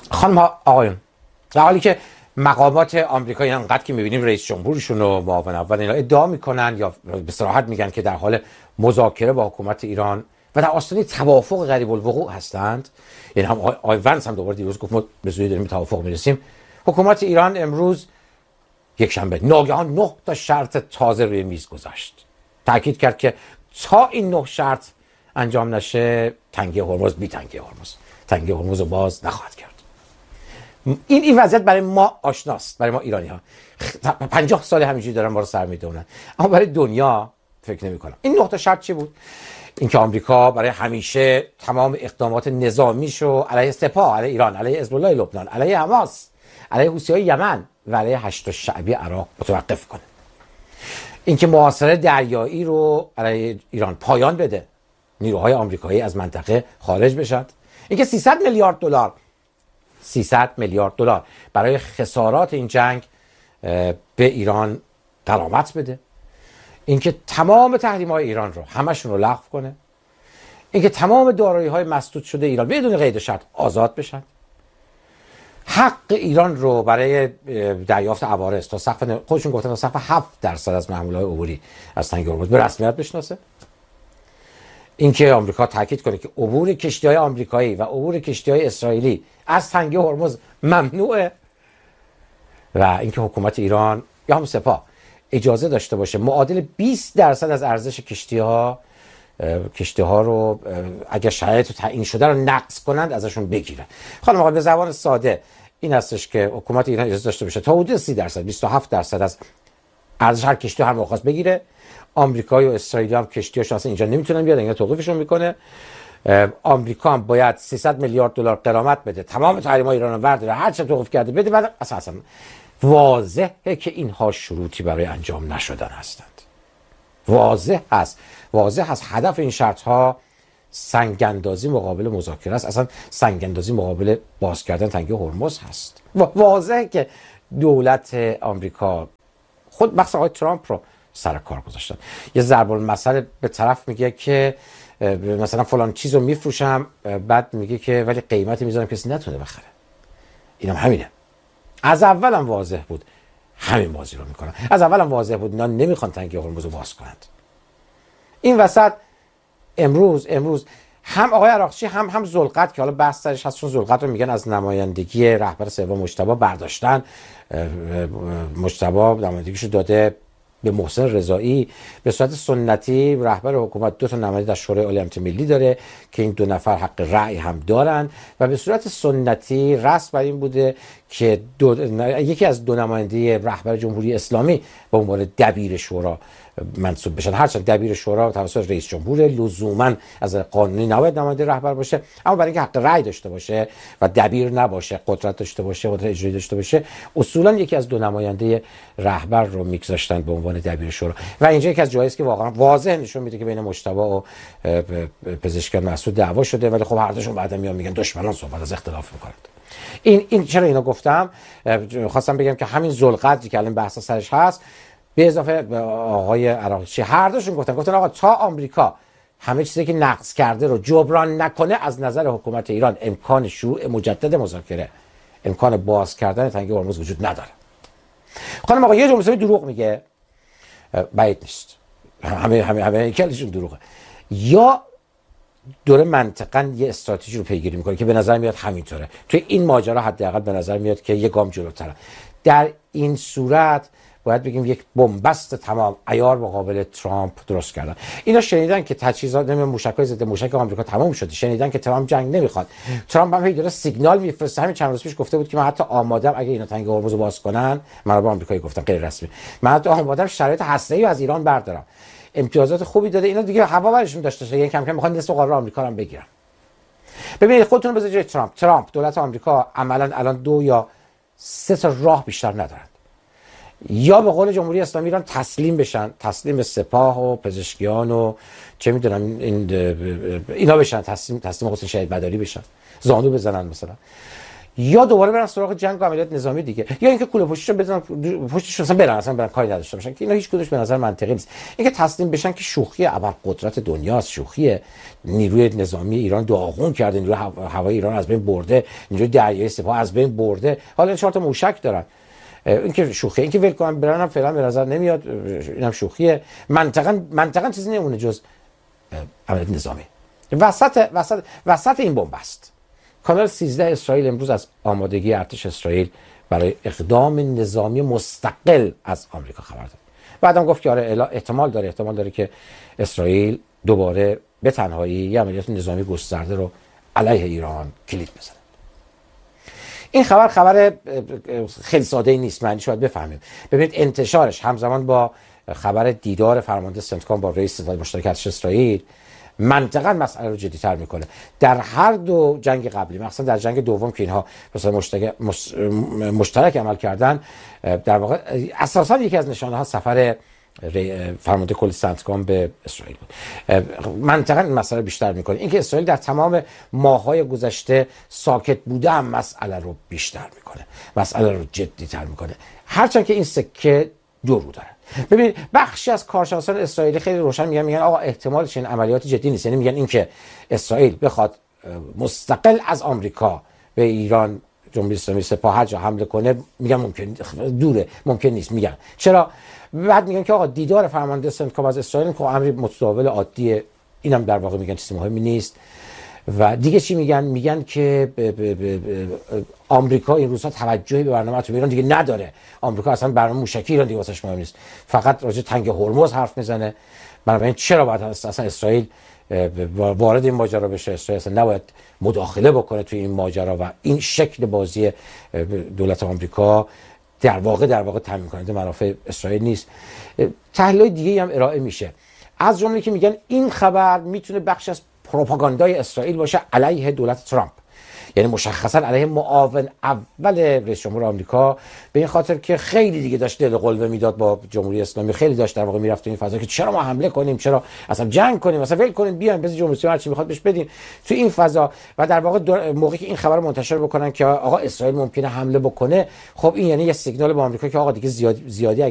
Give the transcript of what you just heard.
خانم ها آقایون، در حالی که مقامات آمریکایی انقدر که می‌بینیم رئیس جمهورشون و معاون اول اینا ادعا میکنن یا به صراحت میگن که در حال مذاکره با حکومت ایران و در آستانه توافق قریب الوقوع هستند، یعنی هم آقای ونس هم دوباره دیروز گفت ما به زودی داریم توافق میرسیم، حکومت ایران امروز یک شنبه ناگهان 9 تا شرط تازه روی میز گذاشت. تاکید کرد که تا این 9 شرط انجام نشه تنگه هرمز تنگه هرمز رو باز نخواهد کرد. این وضعیت برای ما آشناست، برای ما ایرانی ها 50 سال همینجوری دارن ما رو سر میدونن، اما برای دنیا فکر نمی کنم. این 9 تا شرط چی بود؟ اینکه آمریکا برای همیشه تمام اقدامات نظامیشو علیه سپاه، علیه ایران، علیه حزب الله لبنان، علیه حماس، علیه حوثی‌های یمن و علیه هشت شعبی عراق متوقف کنه. اینکه محاصره دریایی رو علیه ایران پایان بده، نیروهای آمریکایی از منطقه خارج بشن. اینکه 300 میلیارد دلار برای خسارات این جنگ به ایران غرامت بده. اینکه تمام تحریم‌های ایران رو همشون رو لغو کنه. اینکه تمام دارایی‌های مسدود شده ایران بدون قید و شرط آزاد بشن. حق ایران رو برای دریافت عوارض تا سقف، خودشون گفتن تا سقف 7% از محموله‌های عبوری از تنگه هرمز به رسمیت بشناسه. اینکه آمریکا تاکید کنه که عبور کشتی‌های آمریکایی و عبور کشتی‌های اسرائیلی از تنگه هرمز ممنوعه. و اینکه حکومت ایران یا هم سپاه اجازه داشته باشه معادل 20% از ارزش کشتی‌ها رو اگر شرایط تعیین شده رو نقض کنند ازشون بگیره. خانم آقا، به زبان ساده این هستش که حکومت ایران اجازه داشته باشه تا حدود 30% 27% از ارزش هر کشتی هر موقع بگیره. آمریکا و اسرائیل هم کشتی‌هاشون اصلا اینجا نمیتونن بیاد، اینا توقیفشون میکنه. آمریکا هم باید 300 میلیارد دلار غرامت بده، تمام تحریم‌های ایران رو برداره، هر چه توقیف کرده بده. بعد اصلا واضحه که اینها شروطی برای انجام نشدن هستند. واضح هست هدف این شرط ها سنگ‌اندازی مقابل مذاکره است، اصلا سنگ‌اندازی مقابل باز کردن تنگه هرمز هست. واضحه که دولت آمریکا خود مخصوصا آقای ترامپ رو سر کار گذاشتن. یه ضرب المثل به طرف میگه که مثلا فلان چیزو میفروشم، بعد میگه که ولی قیمتی میذارم کسی نتونه بخره. اینم همینه. از اولم واضح بود همین بازی رو میکنن. از اولم واضح بود اینا نمیخوان تنگه هرمز رو باز کنند. این وسط امروز هم آقای عراقچی هم ذوالقرد که حالا بحث سرش هست، چون ذوالقرد رو میگن از نمایندگی رهبر سوم مجتبی برداشتن. مجتبی نمایندگیشو داده به محسن رضایی. به صورت سنتی رهبر حکومت 2 تا نماینده در شورای عالی امنیت ملی داره که این 2 نفر حق رأی هم دارن و به صورت سنتی رسم بر این بوده که یکی از 2 نماینده رهبر جمهوری اسلامی به عنوان دبیر شورا منصوب بشن. هرچند دبیر شورا توسط رئیس جمهور لزوما از قانونی نباید نماینده رهبر باشه، اما برای اینکه حق رأی داشته باشه و دبیر نباشه، قدرت داشته باشه، قدرت اجرایی داشته باشه، اصولا یکی از 2 نماینده رهبر رو میگذاشتن به عنوان دبیر شورا. و اینجا یکی از جایی است که واقعا واضح نشون میده که بین مجتبی و پزشکیان مسعود دعوا شده، ولی خب هر دوشون بعدا میگن دشمنان صحبت از اختلاف میکنند. این چرا اینو گفتم؟ خواستم بگم که همین ذوالقرد که الان بحث سرش هست به اضافه به آقای عراقچی هر دوشون گفتن آقا تا آمریکا همه چیزی که نقض کرده رو جبران نکنه، از نظر حکومت ایران امکان شروع مجدد مذاکره، امکان باز کردن تنگه هرمز وجود نداره. خانم آقا، یه جمله دروغ میگه بعید نیست، همه کلشون دروغه، یا دوره منطقاً یه استراتژی رو پیگیری میکنه که به نظر میاد همینطوره. توی این ماجرا حداقل به نظر میاد که یه گام جلوتره. در این صورت باید بگیم یک بنبست تمام عیار مقابل ترامپ درست کردن. اینا شنیدن که تجهیزات موشک‌های ضد موشک آمریکا تمام شده، شنیدن که ترامپ جنگ نمیخواد. ترامپ هم هی داره سیگنال میفرسته. همین چند روز پیش گفته بود که من حتی آمادم اگه اینا تنگه هرمز رو باز کنن، من به آمریکایی گفتم غیر رسمی، من حتی آمادم شرایط هسته‌ای از ایران بردارم. امتیازات خوبی داده. اینا دیگه هوا برشون داشته باشه، یعنی کم کم میخوان نصف قاره آمریکا رو هم بگیرن. ببینید خودتون بذارید جای ترامپ دولت آمریکا عملاً الان 2 یا 3 تا راه بیشتر ندارن. یا به قول جمهوری اسلامی ایران تسلیم بشن، تسلیم به سپاه و پزشکیان و چه میدونم اینا بشن، تسلیم حسین شهید مداری بشن، زانو بزنن مثلا، یا دوباره برن سراغ جنگ و عملیات نظامی دیگه، یا اینکه کوله پشتیشو بزنن پشتیشو مثلا برن کاری نداشته باشن، که اینا هیچ کدومش به نظر منطقی نیست. اینکه تسلیم بشن که شوخی ابرقدرت دنیاست، شوخی نیروی نظامی ایران داغون کرده، نیروی هوایی ایران از بین برده، نیروی دریایی سپاه از بین برده، حالا 4 تا موشک دارن. اینکه شوخی، اینکه ول کنن برن هم فعلا به نظر نمیاد، اینم شوخیه. منطقاً چیزی نمونه جز عملیات نظامی. وسط این بنبست کانال 13 اسرائیل امروز از آمادگی ارتش اسرائیل برای اقدام نظامی مستقل از آمریکا خبر داد. بعدم گفت که آره احتمال داره که اسرائیل دوباره به تنهایی یه عملیات نظامی گسترده رو علیه ایران کلید بزنه. این خبر خیلی ساده نیست، معنیش باید بفهمیم. ببینید انتشارش همزمان با خبر دیدار فرمانده سنتکام با رئیس ستاد مشترک ارتش اسرائیل منطقاً مسئله رو جدی‌تر میکنه. در هر دو جنگ قبلی، مثلا در جنگ دوم که اینها مثلا مشترک عمل کردن، در واقع اساساً یکی از نشانه‌ها سفر فرمانده کل سنتکام به اسرائیل بود. منطقاً این مسئله بیشتر میکنه. اینکه اسرائیل در تمام ماه‌های گذشته ساکت بوده هم مسئله رو بیشتر میکنه، مسئله رو جدی‌تر میکنه، هرچند که این سکه دو رو داره. ببین بخشی از کارشناسان اسرائیلی خیلی روشن میگن آقا احتمالش این عملیات جدی نیست، یعنی میگن اینکه اسرائیل بخواد مستقل از آمریکا به ایران جمهوری اسلامی سپاه هر جا حمله کنه، میگن ممکن دوره، ممکن نیست. میگن چرا؟ بعد میگن که آقا دیدار فرمانده سنتکام از اسرائیل که امری متداول عادیه، اینم در واقع میگن چیزی مهمی نیست. و دیگه چی میگن؟ میگن که آمریکا این روزها توجهی به برنامه اتمی ایران دیگه نداره. آمریکا اصلا برنامه موشکی ایران دیگه واسش مهم نیست، فقط راجع تنگ هرمز حرف میزنه. بنابراین چرا باید اصلا اسرائیل وارد این ماجرا بشه؟ اسرائیل اصلا نباید مداخله بکنه توی این ماجرا و این شکل بازی دولت آمریکا در واقع تامین کننده منافع اسرائیل نیست. تحلیل دیگه هم ارائه میشه، از جمله که میگن این خبر میتونه بخش از پروپاگاندای اسرائیل باشه علیه دولت ترامپ، یعنی مشخصا علیه معاون اول رئیس جمهور آمریکا، به این خاطر که خیلی دیگه داشت دل قلوه میداد با جمهوری اسلامی، خیلی داشت در واقع میرفت این فضا که چرا ما حمله کنیم، چرا اصلا جنگ کنیم، اصلا ول کنیم بیایم بز جمهوری اسلامی هر چی میخواد بهش بدیم تو این فضا. و در واقع موقعی که این خبر منتشر بکنن که آقا اسرائیل ممکنه حمله بکنه، خب این یعنی یه سیگنال به آمریکا که آقا دیگه زیادی